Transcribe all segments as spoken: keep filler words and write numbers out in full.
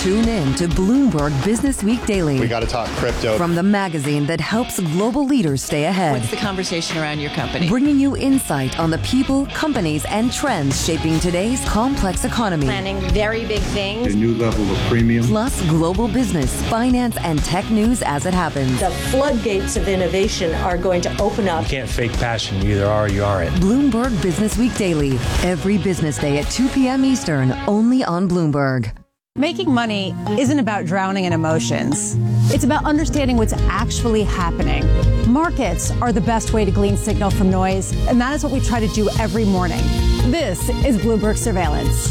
Tune in to Bloomberg Business Week Daily. We got to talk crypto. From the magazine that helps global leaders stay ahead. What's the conversation around your company? Bringing you insight on the people, companies, and trends shaping today's complex economy. Planning very big things. A new level of premium. Plus global business, finance, and tech news as it happens. The floodgates of innovation are going to open up. You can't fake passion. You either are or you aren't. Bloomberg Business Week Daily. Every business day at two p.m. Eastern, only on Bloomberg. Making money isn't about drowning in emotions. It's about understanding what's actually happening. Markets are the best way to glean signal from noise, and that is what we try to do every morning. This is Bloomberg Surveillance.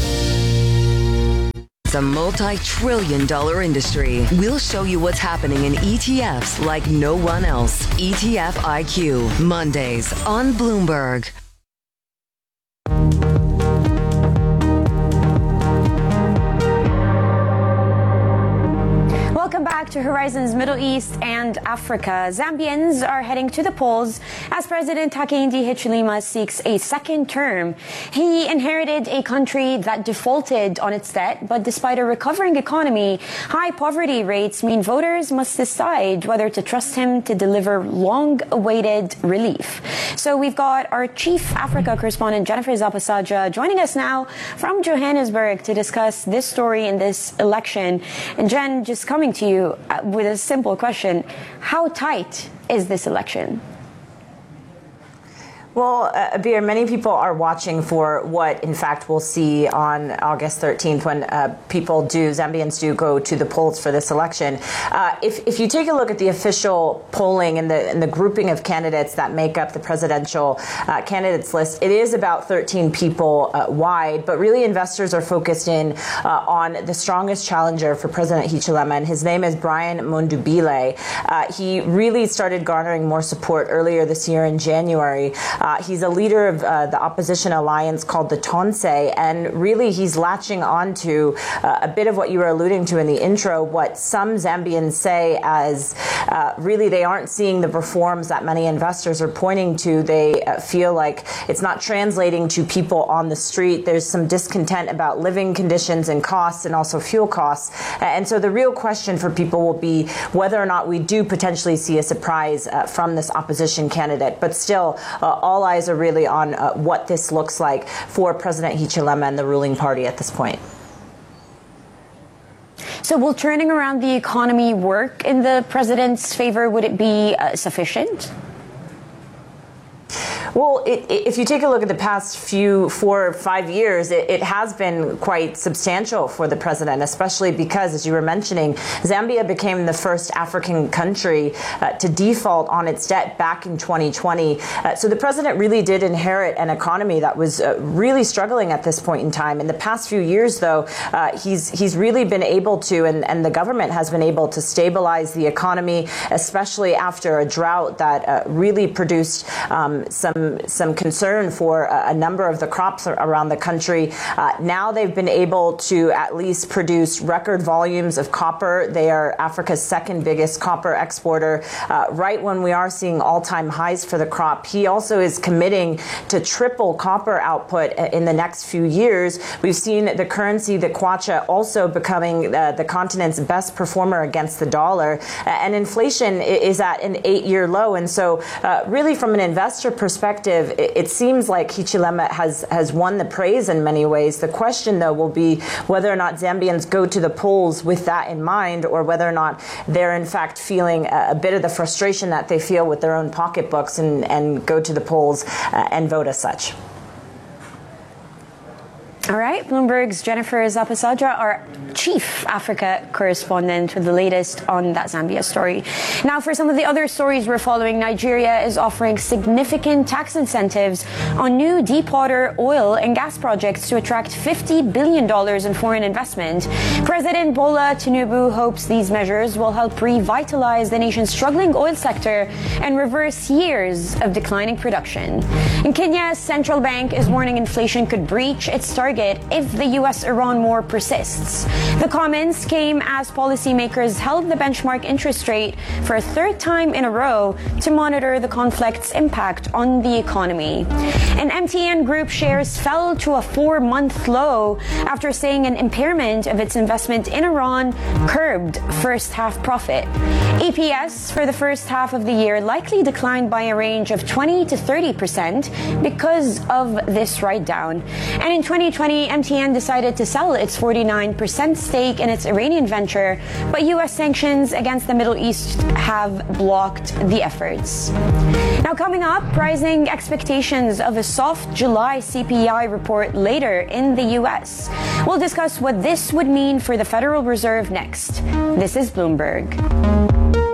It's a multi-trillion dollar industry. We'll show you what's happening in E T Fs like no one else. E T F I Q, Mondays on Bloomberg. Welcome back to Horizons Middle East and Africa. Zambians are heading to the polls as President Hakainde Hichilema seeks a second term. He inherited a country that defaulted on its debt, but despite a recovering economy, high poverty rates mean voters must decide whether to trust him to deliver long-awaited relief. So we've got our Chief Africa correspondent, Jennifer Zapasaja, joining us now from Johannesburg to discuss this story in this election. And Jen, just coming to you with a simple question. How tight is this election? Well, uh, Abir, many people are watching for what, in fact, we'll see on August thirteenth when uh, people do, Zambians do go to the polls for this election. Uh, if, if you take a look at the official polling and the, and the grouping of candidates that make up the presidential uh, candidates list, it is about thirteen people uh, wide, but really investors are focused in uh, on the strongest challenger for President Hichilema, and his name is Brian Mundubile. Uh, he really started garnering more support earlier this year in January. Uh, he's a leader of uh, the opposition alliance called the Tonse, and really he's latching on to uh, a bit of what you were alluding to in the intro, what some Zambians say as uh, really they aren't seeing the reforms that many investors are pointing to. They uh, feel like it's not translating to people on the street. There's some discontent about living conditions and costs and also fuel costs. And so the real question for people will be whether or not we do potentially see a surprise uh, from this opposition candidate. But still, uh, all All eyes are really on uh, what this looks like for President Hichilema and the ruling party at this point. So will turning around the economy work in the president's favor? Would it be uh, sufficient? Well, it, if you take a look at the past few, four or five years, it, it has been quite substantial for the president, especially because, as you were mentioning, Zambia became the first African country uh, to default on its debt back in twenty twenty. Uh, so the president really did inherit an economy that was uh, really struggling at this point in time. In the past few years, though, uh, he's he's really been able to, and, and the government has been able to stabilize the economy, especially after a drought that uh, really produced um, some some concern for a number of the crops around the country. Uh, now they've been able to at least produce record volumes of copper. They are Africa's second biggest copper exporter, uh, right when we are seeing all-time highs for the crop. He also is committing to triple copper output in the next few years. We've seen the currency, the kwacha, also becoming uh, the continent's best performer against the dollar. Uh, and inflation is at an eight-year low. And so uh, really from an investor perspective, it, it seems like Hichilema has, has won the praise in many ways. The question, though, will be whether or not Zambians go to the polls with that in mind, or whether or not they're in fact feeling a, a bit of the frustration that they feel with their own pocketbooks and, and go to the polls uh, and vote as such. All right, Bloomberg's Jennifer Zapasaja, our chief Africa correspondent, with the latest on that Zambia story. Now, for some of the other stories we're following, Nigeria is offering significant tax incentives on new deepwater oil and gas projects to attract fifty billion dollars in foreign investment. President Bola Tinubu hopes these measures will help revitalize the nation's struggling oil sector and reverse years of declining production. In Kenya, central bank is warning inflation could breach its target target if the U S Iran war persists. The comments came as policymakers held the benchmark interest rate for a third time in a row to monitor the conflict's impact on the economy. And M T N Group shares fell to a four-month low after saying an impairment of its investment in Iran curbed first-half profit. E P S for the first half of the year likely declined by a range of twenty to thirty percent because of this write-down. And in twenty twenty, M T N decided to sell its forty-nine percent stake in its Iranian venture, but U S sanctions against the Middle East have blocked the efforts. Now coming up, rising expectations of a soft July C P I report later in the U S. We'll discuss what this would mean for the Federal Reserve next. This is Bloomberg.